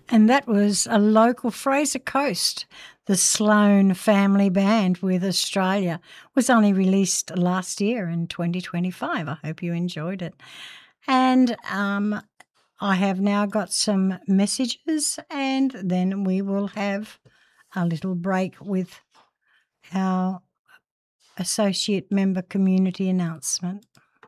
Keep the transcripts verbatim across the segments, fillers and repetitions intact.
And that was a local Fraser Coast, the Sloan Family Band with Australia. Was only released last year in twenty twenty-five. I hope you enjoyed it. And um, I have now got some messages, and then we will have a little break with our associate member community announcement.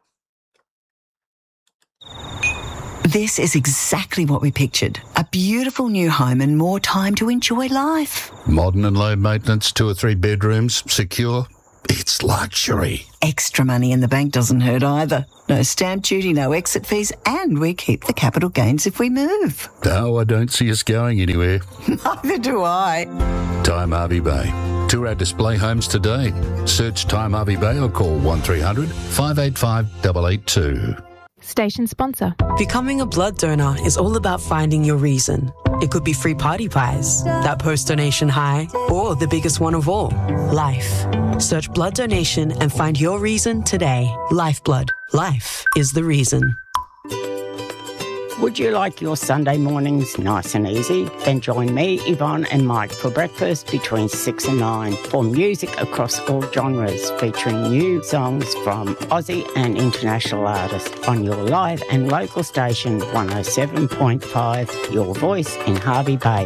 This is exactly what we pictured. A beautiful new home and more time to enjoy life. Modern and low maintenance, two or three bedrooms, secure. It's luxury. Extra money in the bank doesn't hurt either. No stamp duty, no exit fees, and we keep the capital gains if we move. No, I don't see us going anywhere. Neither do I. Time Harvey Bay. Tour our display homes today. Search Time Harvey Bay or call one three hundred, five eight five, eight eight two. Station sponsor. Becoming a blood donor is all about finding your reason. It could be free party pies, that post-donation high, or the biggest one of all, life. Search blood donation and find your reason today. Lifeblood. Life is the reason. Would you like your Sunday mornings nice and easy? Then join me, Yvonne and Mike for breakfast between six and nine for music across all genres, featuring new songs from Aussie and international artists on your live and local station one oh seven point five, Your Voice in Harvey Bay.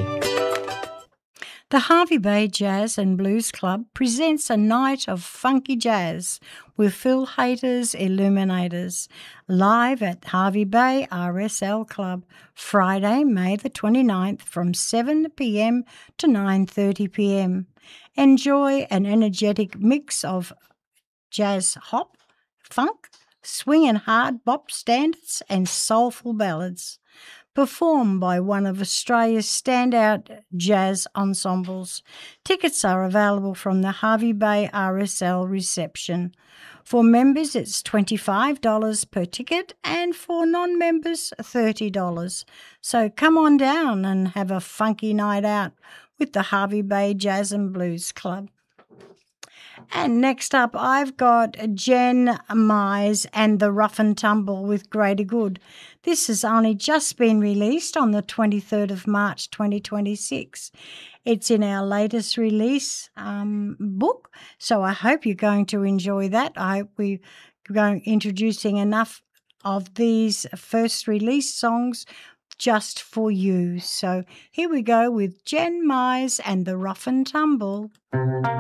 The Harvey Bay Jazz and Blues Club presents a night of funky jazz with Phil Hayter's Illuminators live at Harvey Bay R S L Club Friday, May the twenty-ninth from seven p m to nine thirty p m. Enjoy an energetic mix of jazz hop, funk, swing and hard bop standards and soulful ballads, performed by one of Australia's standout jazz ensembles. Tickets are available from the Harvey Bay R S L reception. For members, it's twenty-five dollars per ticket, and for non-members, thirty dollars. So come on down and have a funky night out with the Harvey Bay Jazz and Blues Club. And next up, I've got Jen Mize and the Rough and Tumble with Greater Good. This has only just been released on the twenty-third of March twenty twenty-six. It's in our latest release um, book, so I hope you're going to enjoy that. I hope we're going introducing enough of these first release songs just for you. So here we go with Jen Mize and the Rough and Tumble.